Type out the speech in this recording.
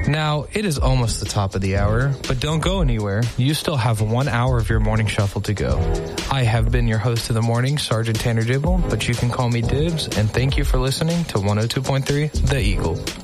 Now, it is almost the top of the hour, but don't go anywhere. You still have 1 hour of your morning shuffle to go. I have been your host of the morning, Sergeant Tanner Dibble, but you can call me Dibs, and thank you for listening to 102.3 The Eagle.